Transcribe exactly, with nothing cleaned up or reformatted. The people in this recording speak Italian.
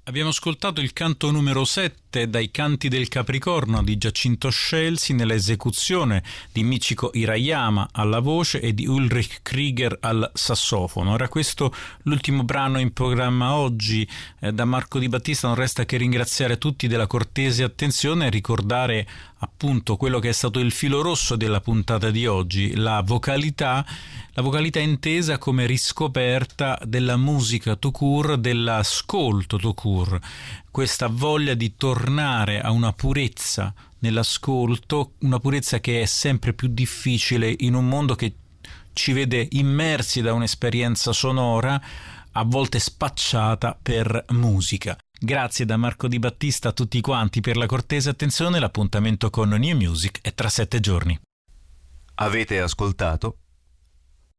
Abbiamo ascoltato il canto numero sette dai Canti del Capricorno di Giacinto Scelsi nella esecuzione di Michiko Hirayama alla voce e di Ulrich Krieger al sassofono. Era questo l'ultimo brano in programma oggi. Eh, da Marco Di Battista non resta che ringraziare tutti della cortese attenzione e ricordare appunto quello che è stato il filo rosso della puntata di oggi, la vocalità, la vocalità intesa come riscoperta della musica tout court, dell'ascolto tout court, questa voglia di tornare a una purezza nell'ascolto, una purezza che è sempre più difficile in un mondo che ci vede immersi da un'esperienza sonora a volte spacciata per musica. Grazie da Marco Di Battista a tutti quanti per la cortese attenzione. L'appuntamento con New Music è tra sette giorni. Avete ascoltato